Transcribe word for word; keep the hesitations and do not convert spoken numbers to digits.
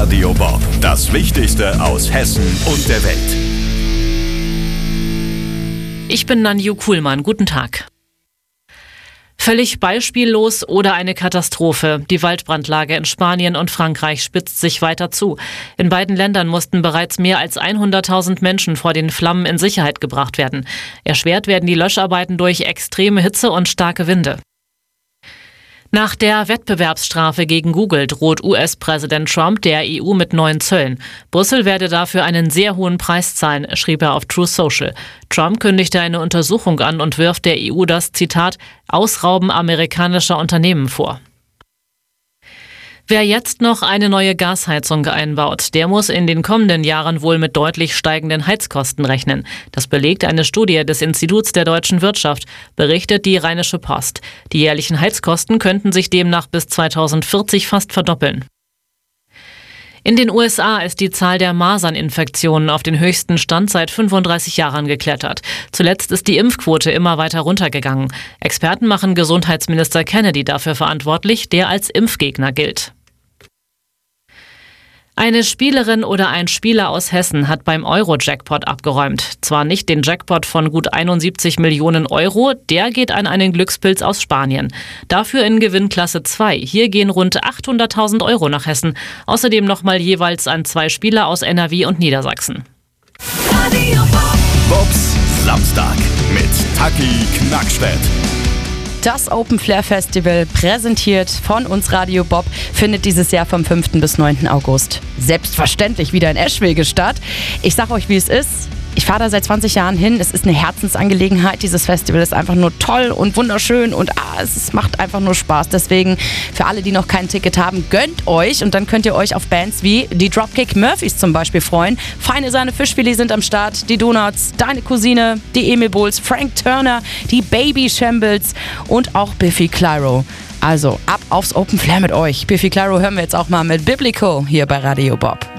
Radio Bob. Das Wichtigste aus Hessen und der Welt. Ich bin Nanju Kuhlmann. Guten Tag. Völlig beispiellos oder eine Katastrophe. Die Waldbrandlage in Spanien und Frankreich spitzt sich weiter zu. In beiden Ländern mussten bereits mehr als hunderttausend Menschen vor den Flammen in Sicherheit gebracht werden. Erschwert werden die Löscharbeiten durch extreme Hitze und starke Winde. Nach der Wettbewerbsstrafe gegen Google droht U S-Präsident Trump der E U mit neuen Zöllen. Brüssel werde dafür einen sehr hohen Preis zahlen, schrieb er auf Truth Social. Trump kündigte eine Untersuchung an und wirft der E U das, Zitat, Ausrauben amerikanischer Unternehmen vor. Wer jetzt noch eine neue Gasheizung einbaut, der muss in den kommenden Jahren wohl mit deutlich steigenden Heizkosten rechnen. Das belegt eine Studie des Instituts der deutschen Wirtschaft, berichtet die Rheinische Post. Die jährlichen Heizkosten könnten sich demnach bis zweitausendvierzig fast verdoppeln. In den U S A ist die Zahl der Maserninfektionen auf den höchsten Stand seit fünfunddreißig Jahren geklettert. Zuletzt ist die Impfquote immer weiter runtergegangen. Experten machen Gesundheitsminister Kennedy dafür verantwortlich, der als Impfgegner gilt. Eine Spielerin oder ein Spieler aus Hessen hat beim Euro-Jackpot abgeräumt. Zwar nicht den Jackpot von gut einundsiebzig Millionen Euro, der geht an einen Glückspilz aus Spanien. Dafür in Gewinnklasse zwei. Hier gehen rund achthunderttausend Euro nach Hessen. Außerdem nochmal jeweils an zwei Spieler aus N R W und Niedersachsen. Bobs Samstag mit Taki Knackstedt. Das Open Flair Festival, präsentiert von uns Radio Bob, findet dieses Jahr vom fünften bis neunten August selbstverständlich wieder in Eschwege statt. Ich sag euch, wie es ist. Ich fahre da seit zwanzig Jahren hin. Es ist eine Herzensangelegenheit. Dieses Festival ist einfach nur toll und wunderschön und ah, es macht einfach nur Spaß. Deswegen, für alle, die noch kein Ticket haben, gönnt euch und dann könnt ihr euch auf Bands wie die Dropkick Murphys zum Beispiel freuen. Feine Sahne Fischfilet sind am Start, die Donuts, Deine Cousine, die Emil Bulls, Frank Turner, die Baby Shambles und auch Biffy Clyro. Also ab aufs Open Flair mit euch. Biffy Clyro hören wir jetzt auch mal mit Biblical hier bei Radio Bob.